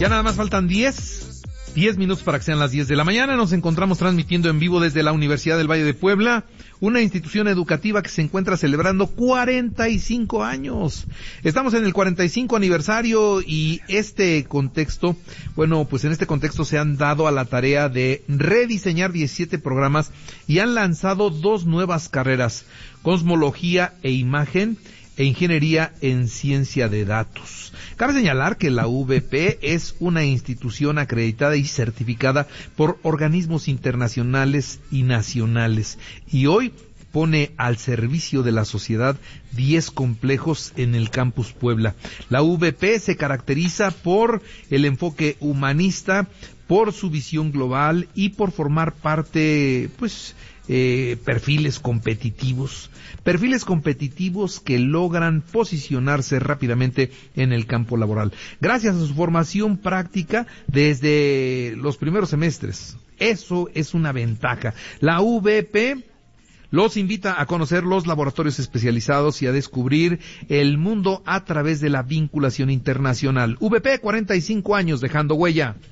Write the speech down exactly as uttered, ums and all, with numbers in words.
Ya nada más faltan diez, diez minutos para que sean las diez de la mañana. Nos encontramos transmitiendo en vivo desde la Universidad del Valle de Puebla, una institución educativa que se encuentra celebrando cuarenta y cinco años. Estamos en el cuarenta y cinco aniversario y este contexto, bueno, pues en este contexto se han dado a la tarea de rediseñar diecisiete programas y han lanzado dos nuevas carreras: Cosmología e Imagen e Ingeniería en Ciencia de Datos. Cabe señalar que la U V P es una institución acreditada y certificada por organismos internacionales y nacionales, y hoy pone al servicio de la sociedad diez complejos en el Campus Puebla. La U V P se caracteriza por el enfoque humanista, por su visión global y por formar parte, pues, eh, perfiles competitivos, perfiles competitivos que logran posicionarse rápidamente en el campo laboral, gracias a su formación práctica desde los primeros semestres. Eso es una ventaja. La U V P los invita a conocer los laboratorios especializados y a descubrir el mundo a través de la vinculación internacional. U V P, cuarenta y cinco años dejando huella.